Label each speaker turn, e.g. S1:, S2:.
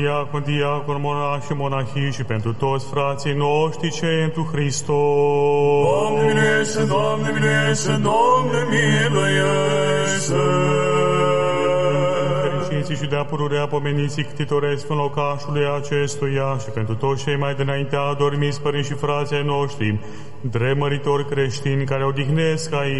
S1: Diacon, diacon, monah și monahii și pentru toți frații noștri cei întru Hristos.
S2: Doamne miluiește, Doamne miluiește, Doamne miluiește.
S1: Fericiții și de-a pururea pomeniții ctitoresc în locașului acestuia și pentru toți cei mai dinainte adormiți părinți și frații ai noștri, dremăritori creștini care odihnesc aici,